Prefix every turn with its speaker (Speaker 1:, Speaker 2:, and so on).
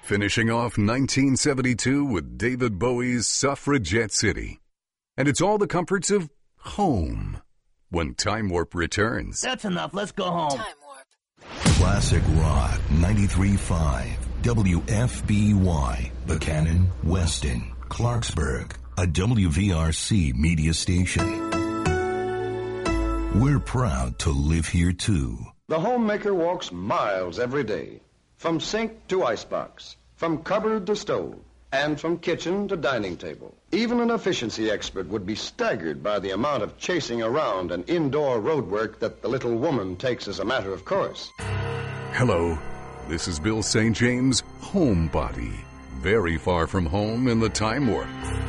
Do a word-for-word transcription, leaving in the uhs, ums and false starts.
Speaker 1: finishing off nineteen seventy-two with David Bowie's Suffragette City. And it's all the comforts of home when Time Warp returns.
Speaker 2: That's enough. Let's go home.
Speaker 3: Time Warp.
Speaker 4: Classic Rock ninety-three point five W F B Y, Buchanan, Weston, Clarksburg, a W V R C media station. We're proud to live here too.
Speaker 5: The homemaker walks miles every day, from sink to icebox, from cupboard to stove, and from kitchen to dining table. Even an efficiency expert would be staggered by the amount of chasing around and indoor road work that the little woman takes as a matter of course.
Speaker 1: Hello, this is Bill Saint James, Homebody. Very far from home in the Time Warp.